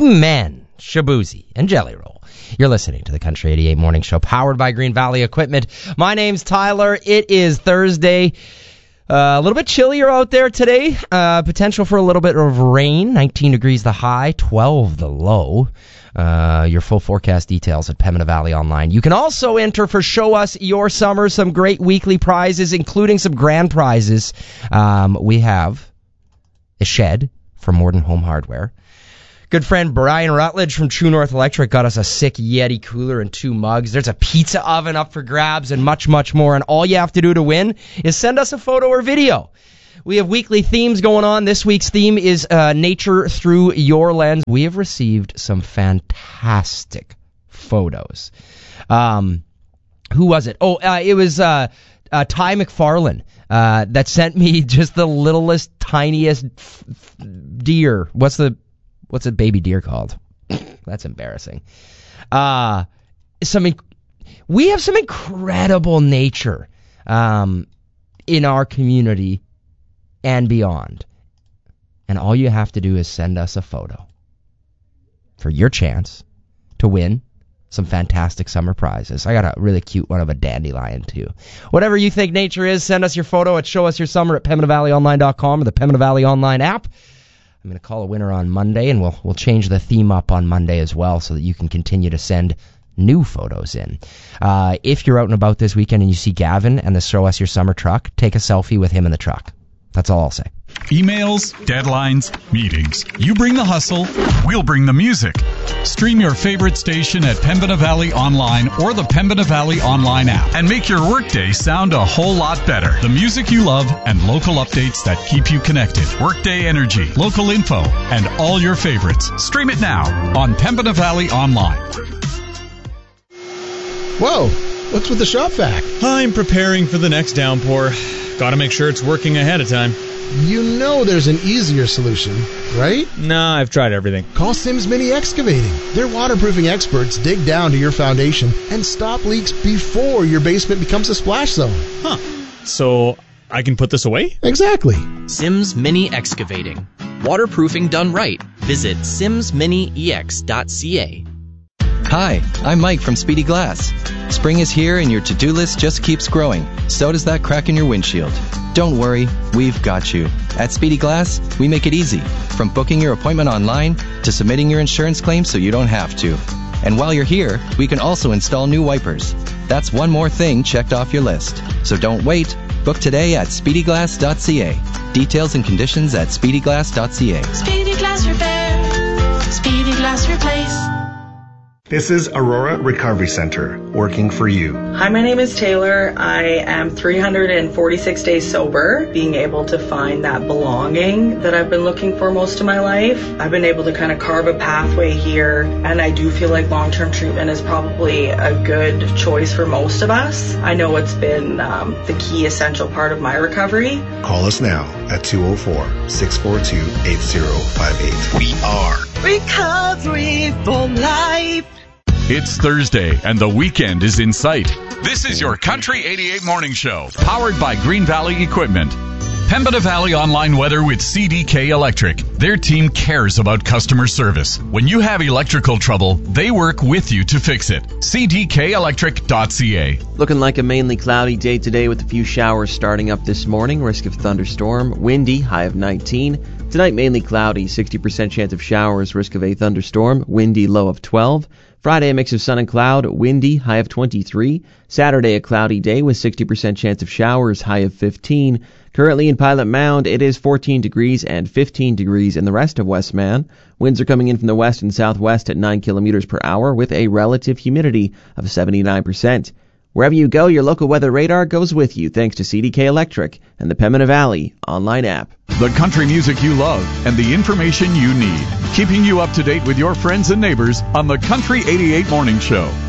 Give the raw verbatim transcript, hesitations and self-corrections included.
Amen, Shabuzi, and Jelly Roll. You're listening to the Country eighty-eight Morning Show, powered by Green Valley Equipment. My name's Tyler. It is Thursday. Uh, a little bit chillier out there today. Uh, potential for a little bit of rain. nineteen degrees the high, twelve the low. Uh, your full forecast details at Pembina Valley Online. You can also enter for Show Us Your Summer, some great weekly prizes, including some grand prizes. Um, we have a shed from Morden Home Hardware. Good friend Brian Rutledge from True North Electric got us a sick Yeti cooler and two mugs. There's a pizza oven up for grabs and much, much more. And all you have to do to win is send us a photo or video. We have weekly themes going on. This week's theme is uh, nature through your lens. We have received some fantastic photos. Um, who was it? Oh, uh, it was uh, uh, Ty McFarlane uh, that sent me just the littlest, tiniest f- f- deer. What's the... What's a baby deer called? That's embarrassing. Uh, some inc- we have some incredible nature um, in our community and beyond. And all you have to do is send us a photo for your chance to win some fantastic summer prizes. I got a really cute one of a dandelion, too. Whatever you think nature is, send us your photo at show us your summer at pembina valley online dot com or the Pembina Valley Online app. I'm going to call a winner on Monday, and we'll we'll change the theme up on Monday as well so that you can continue to send new photos in. Uh, if you're out and about this weekend and you see Gavin and the Show Us Your Summer truck, take a selfie with him in the truck. That's all I'll say. Emails, deadlines, meetings. You bring the hustle, we'll bring the music. Stream your favorite station at Pembina Valley Online or the Pembina Valley Online app and make your workday sound a whole lot better. The music you love and local updates that keep you connected. Workday energy, local info, and all your favorites. Stream it now on Pembina Valley Online. Whoa, what's with the shop vac? I'm preparing for the next downpour. Gotta make sure it's working ahead of time. You know there's an easier solution, right? Nah, I've tried everything. Call Sims Mini Excavating. Their waterproofing experts dig down to your foundation and stop leaks before your basement becomes a splash zone. Huh. So I can put this away? Exactly. Sims Mini Excavating. Waterproofing done right. Visit sims mini e x dot c a. Hi, I'm Mike from Speedy Glass. Spring is here and your to-do list just keeps growing. So does that crack in your windshield. Don't worry, we've got you. At Speedy Glass, we make it easy. From booking your appointment online to submitting your insurance claim so you don't have to. And while you're here, we can also install new wipers. That's one more thing checked off your list. So don't wait. Book today at speedy glass dot c a. Details and conditions at speedy glass dot c a. Speedy Glass Repair. Speedy Glass Replace. This is Aurora Recovery Center, working for you. Hi, my name is Taylor. I am three hundred forty-six days sober, being able to find that belonging that I've been looking for most of my life. I've been able to kind of carve a pathway here, and I do feel like long-term treatment is probably a good choice for most of us. I know it's been um, the key essential part of my recovery. Call us now at two oh four, six four two, eight oh five eight. We are Recovery for Life. It's Thursday, and the weekend is in sight. This is your Country eighty-eight Morning Show, powered by Green Valley Equipment. Pembina Valley Online weather with C D K Electric. Their team cares about customer service. When you have electrical trouble, they work with you to fix it. c d k electric dot c a. Looking like a mainly cloudy day today with a few showers starting up this morning. Risk of thunderstorm. Windy, high of nineteen. Tonight, mainly cloudy, sixty percent chance of showers. Risk of a thunderstorm. Windy, low of twelve. Friday, a mix of sun and cloud, windy, high of twenty-three. Saturday, a cloudy day with sixty percent chance of showers, high of fifteen. Currently in Pilot Mound, it is fourteen degrees and fifteen degrees in the rest of Westman. Winds are coming in from the west and southwest at nine kilometers per hour with a relative humidity of seventy-nine percent. Wherever you go, your local weather radar goes with you thanks to C D K Electric and the Pembina Valley Online app. The country music you love and the information you need. Keeping you up to date with your friends and neighbors on the Country eighty-eight Morning Show.